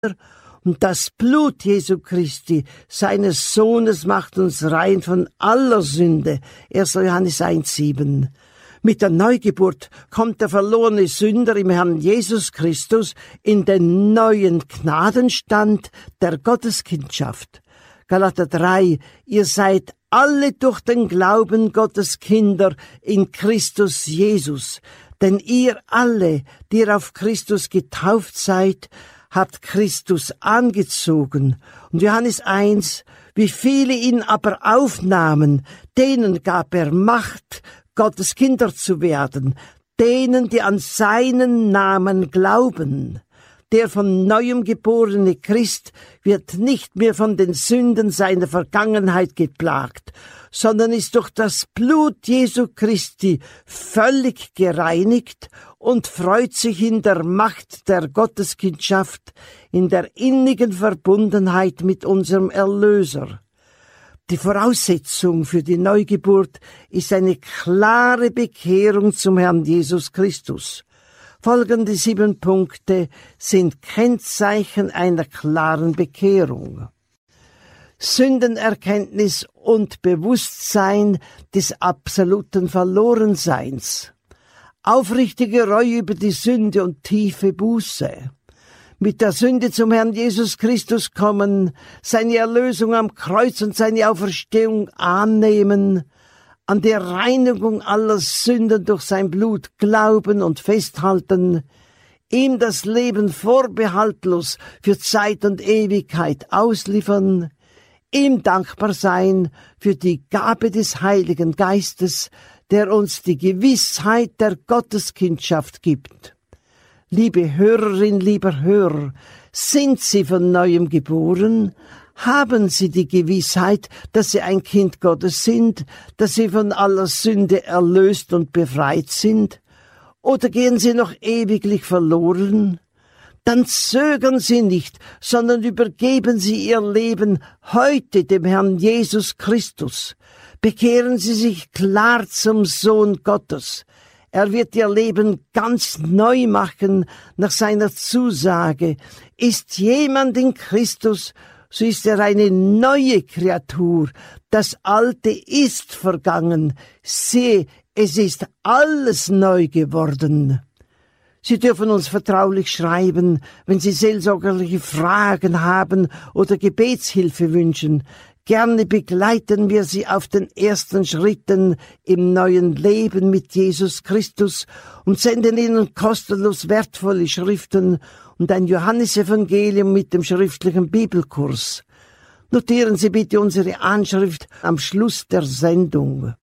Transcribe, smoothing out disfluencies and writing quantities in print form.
Und das Blut Jesu Christi, seines Sohnes, macht uns rein von aller Sünde. 1. Johannes 1,7. Mit der Neugeburt kommt der verlorene Sünder im Herrn Jesus Christus in den neuen Gnadenstand der Gotteskindschaft. Galater 3, ihr seid alle durch den Glauben Gottes Kinder in Christus Jesus. Denn ihr alle, die ihr auf Christus getauft seid, habt Christus angezogen. Und Johannes 1, wie viele ihn aber aufnahmen, denen gab er Macht, Gottes Kinder zu werden, denen, die an seinen Namen glauben. Der von Neuem geborene Christ wird nicht mehr von den Sünden seiner Vergangenheit geplagt, sondern ist durch das Blut Jesu Christi völlig gereinigt und freut sich in der Macht der Gotteskindschaft, in der innigen Verbundenheit mit unserem Erlöser. Die Voraussetzung für die Neugeburt ist eine klare Bekehrung zum Herrn Jesus Christus. Folgende 7 Punkte sind Kennzeichen einer klaren Bekehrung. Sündenerkenntnis und Bewusstsein des absoluten Verlorenseins. Aufrichtige Reue über die Sünde und tiefe Buße. Mit der Sünde zum Herrn Jesus Christus kommen, seine Erlösung am Kreuz und seine Auferstehung annehmen, an der Reinigung aller Sünden durch sein Blut glauben und festhalten, ihm das Leben vorbehaltlos für Zeit und Ewigkeit ausliefern, ihm dankbar sein für die Gabe des Heiligen Geistes, der uns die Gewissheit der Gotteskindschaft gibt. Liebe Hörerin, lieber Hörer, sind Sie von Neuem geboren? Haben Sie die Gewissheit, dass Sie ein Kind Gottes sind, dass Sie von aller Sünde erlöst und befreit sind? Oder gehen Sie noch ewiglich verloren? Dann zögern Sie nicht, sondern übergeben Sie Ihr Leben heute dem Herrn Jesus Christus. Bekehren Sie sich klar zum Sohn Gottes. Er wird Ihr Leben ganz neu machen nach seiner Zusage. Ist jemand in Christus, so ist er eine neue Kreatur. Das Alte ist vergangen. Siehe, es ist alles neu geworden. Sie dürfen uns vertraulich schreiben, wenn Sie seelsorgerliche Fragen haben oder Gebetshilfe wünschen. Gerne begleiten wir Sie auf den ersten Schritten im neuen Leben mit Jesus Christus und senden Ihnen kostenlos wertvolle Schriften und ein Johannesevangelium mit dem schriftlichen Bibelkurs. Notieren Sie bitte unsere Anschrift am Schluss der Sendung.